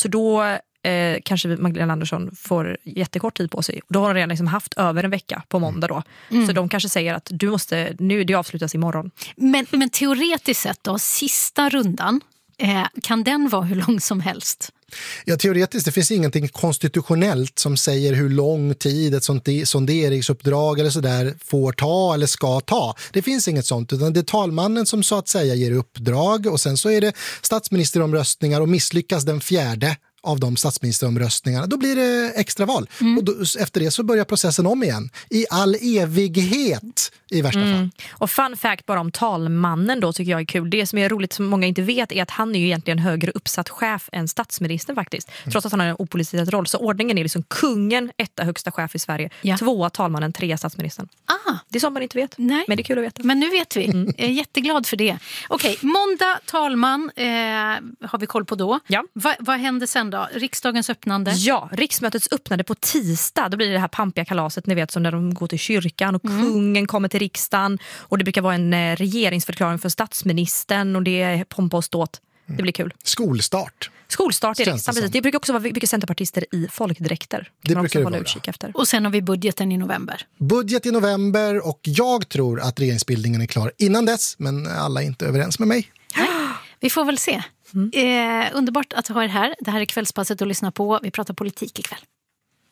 Så då kanske Magdalena Andersson får jättekort tid på sig. Då har hon redan liksom haft över en vecka på måndag då. Så de kanske säger att det avslutas imorgon. Men teoretiskt sett då, sista rundan, kan den vara hur lång som helst? Ja, teoretiskt, det finns ingenting konstitutionellt som säger hur lång tid ett sånt sonderingsuppdrag eller sådär får ta eller ska ta. Det finns inget sånt, utan det är talmannen som så att säga ger uppdrag, och sen så är det statsministeromröstningar, och misslyckas den fjärde av de statsministeromröstningarna, då blir det extraval. Och då, efter det så börjar processen om igen. I all evighet i värsta fall. Och fun fact bara om talmannen då tycker jag är kul. Det som är roligt som många inte vet är att han är ju egentligen högre uppsatt chef än statsministern faktiskt. Trots att han har en opolitiserad roll. Så ordningen är liksom kungen, etta högsta chef i Sverige. Ja. 2 talmannen, 3 statsministern. Det är sånt man inte vet. Nej. Men det är kul att veta. Men nu vet vi. Jag är jätteglad för det. Okej, måndag talman har vi koll på då. Ja. Vad händer sen då? Riksdagens öppnande? Ja, riksmötets öppnande på tisdag. Då blir det här pampiga kalaset, ni vet, som när de går till kyrkan och kungen kommer till riksdagen. Och det brukar vara en regeringsförklaring för statsministern och det är pompa och ståt. Det blir kul. Skolstart i riksdagen, precis. Det brukar också vara mycket centerpartister i folkdräkter. Det brukar det hålla vara. Utkik efter. Och sen har vi budgeten i november. Budget i november, och jag tror att regeringsbildningen är klar innan dess, men alla är inte överens med mig. Nej, vi får väl se. Underbart att ha er här. Det här är Kvällspasset att lyssna på. Vi pratar politik ikväll.